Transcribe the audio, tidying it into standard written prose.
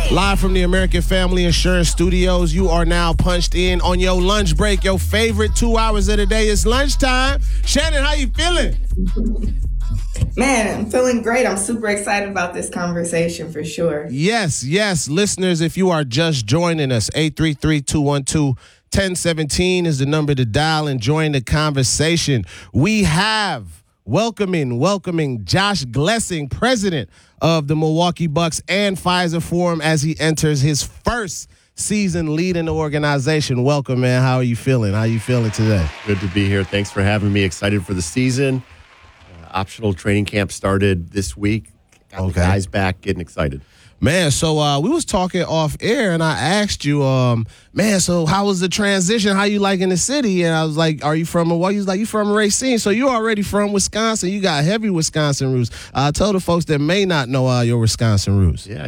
Live from the American Family Insurance Studios, you are now punched in on your lunch break. Your favorite 2 hours of the day is lunchtime. Shannon, how you feeling? Man, I'm feeling great. I'm super excited about this conversation for sure. Yes. Listeners, if you are just joining us, 833-212-1017 is the number to dial and join the conversation. We have welcoming Josh Glessing, president of the Milwaukee Bucks and Pfizer Forum, as he enters his first season leading the organization. Welcome, man. How are you feeling? How are you feeling today? Good to be here. Thanks for having me. Excited for the season. Optional training camp started this week. Got the guys back, getting excited. Man, so we was talking off air, and I asked you, man, so how was the transition? How you liking the city? And I was like, are you from Milwaukee? You was like, you from Racine. So you already from Wisconsin. You got heavy Wisconsin roots. Tell the folks that may not know your Wisconsin roots. Yeah,